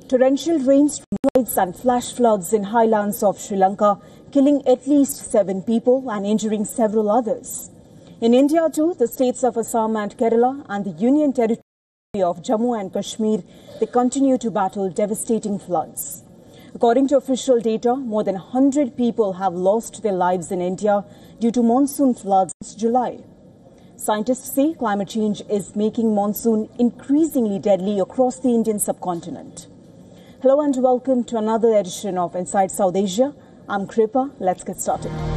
Torrential rains, floods and flash floods in highlands of Sri Lanka, killing at least 7 people and injuring several others. In India too, the states of Assam and Kerala and the Union Territory of Jammu and Kashmir, they continue to battle devastating floods. According to official data, more than 100 people have lost their lives in India due to monsoon floods since July. Scientists say climate change is making monsoon increasingly deadly across the Indian subcontinent. Hello and welcome to another edition of Inside South Asia. I'm Kripa. Let's get started.